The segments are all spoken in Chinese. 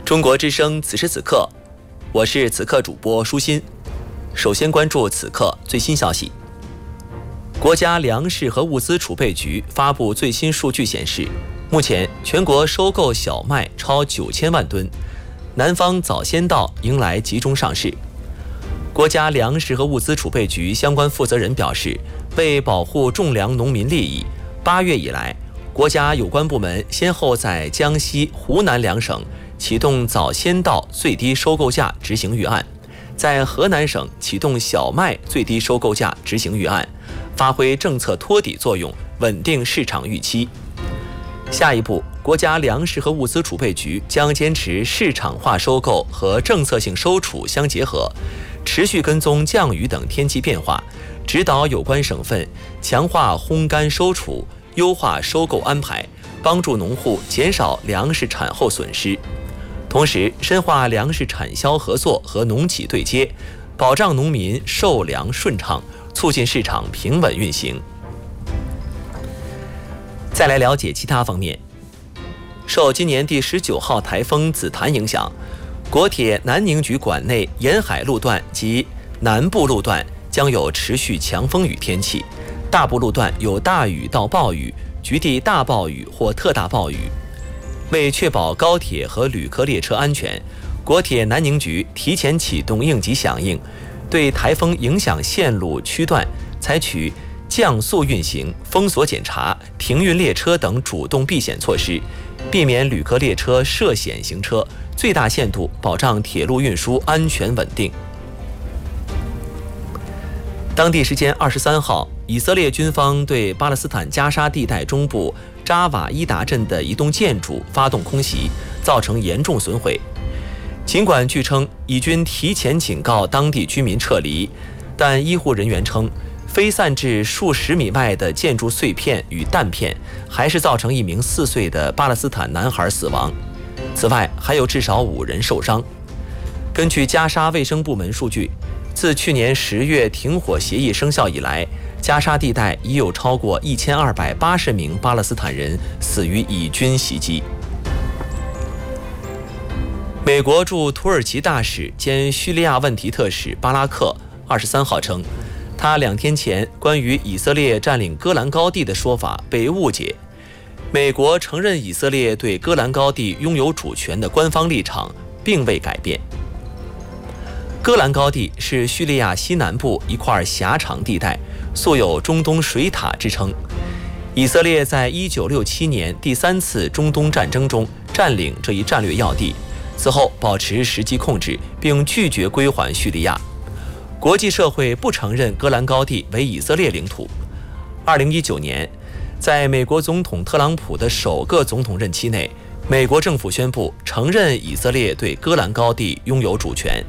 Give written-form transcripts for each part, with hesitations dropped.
中国之声此时此刻，我是此刻主播舒心。首先关注此刻最新消息。国家粮食和物资储备局发布最新数据显示，目前全国收购小麦超9000万吨，南方早先到迎来集中上市。国家粮食和物资储备局相关负责人表示，为保护种粮农民利益，8月以来，国家有关部门先后在江西、湖南两省启动早先到最低收购价执行预案，在河南省启动小麦最低收购价执行预案，发挥政策托底作用，稳定市场预期。下一步，国家粮食和物资储备局将坚持市场化收购和政策性收储相结合，持续跟踪降雨等天气变化，指导有关省份强化烘干收储，优化收购安排，帮助农户减少粮食产后损失。同时，深化粮食产销合作和农企对接，保障农民售粮顺畅，促进市场平稳运行。再来了解其他方面。受今年第19号台风紫檀影响，国铁南宁局管内沿海路段及南部路段将有持续强风雨天气，大部路段有大雨到暴雨，局地大暴雨或特大暴雨。为确保高铁和旅客列车安全，国铁南宁局提前启动应急响应，对台风影响线路区段采取降速运行、封锁检查、停运列车等主动避险措施，避免旅客列车涉险行车，最大限度保障铁路运输安全稳定。当地时间23号，以色列军方对巴勒斯坦加沙地带中部扎瓦伊达镇的一栋建筑发动空袭，造成严重损毁。尽管据称以军提前警告当地居民撤离，但医护人员称，飞散至数十米外的建筑碎片与弹片还是造成一名4岁的巴勒斯坦男孩死亡。此外，还有至少5人受伤。根据加沙卫生部门数据，自去年10月停火协议生效以来，加沙地带已有超过1280名巴勒斯坦人死于以军袭击。美国驻土耳其大使兼叙利亚问题特使巴拉克23号称，他2天前关于以色列占领戈兰高地的说法被误解。美国承认以色列对戈兰高地拥有主权的官方立场并未改变。戈兰高地是叙利亚西南部一块狭长地带，素有中东水塔之称。以色列在1967年第3次中东战争中占领这一战略要地，此后保持实际控制，并拒绝归还叙利亚。国际社会不承认戈兰高地为以色列领土。2019年，在美国总统特朗普的首个总统任期内，美国政府宣布承认以色列对戈兰高地拥有主权。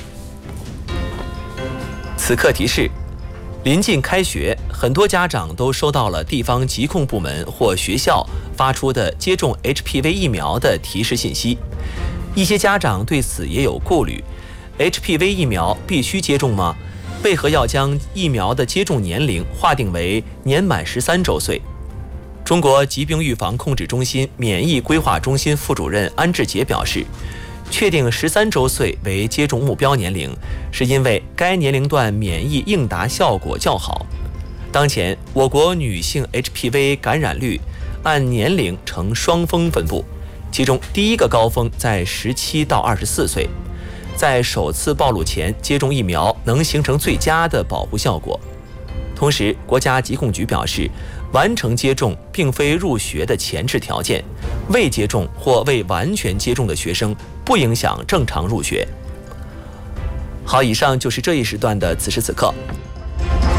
此刻提示：临近开学，很多家长都收到了地方疾控部门或学校发出的接种 HPV 疫苗的提示信息。一些家长对此也有顾虑。HPV 疫苗必须接种吗？为何要将疫苗的接种年龄划定为年满13周岁？中国疾病预防控制中心免疫规划中心副主任安志杰表示，确定13周岁为接种目标年龄，是因为该年龄段免疫应答效果较好。当前，我国女性 HPV 感染率按年龄呈双峰分布，其中第一个高峰在17到24岁。在首次暴露前接种疫苗能形成最佳的保护效果。同时，国家疾控局表示，完成接种并非入学的前置条件，未接种或未完全接种的学生不影响正常入学。好，以上就是这一时段的此时此刻。